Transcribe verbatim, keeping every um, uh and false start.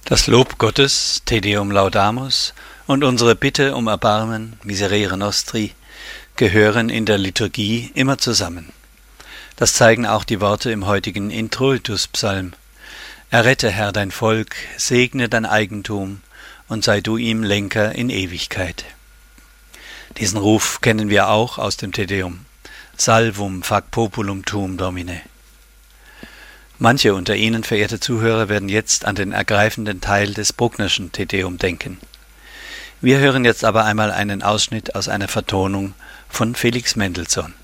Das Lob Gottes, Te Deum Laudamus, und unsere Bitte um Erbarmen, Miserere Nostri, gehören in der Liturgie immer zusammen. Das zeigen auch die Worte im heutigen Introitus-Psalm. Errette, Herr, dein Volk, segne dein Eigentum und sei du ihm Lenker in Ewigkeit. Diesen Ruf kennen wir auch aus dem Te Deum. Salvum fac populum tuum, Domine. Manche unter Ihnen, verehrte Zuhörer, werden jetzt an den ergreifenden Teil des Brucknerschen Te Deum denken. Wir hören jetzt aber einmal einen Ausschnitt aus einer Vertonung von Felix Mendelssohn.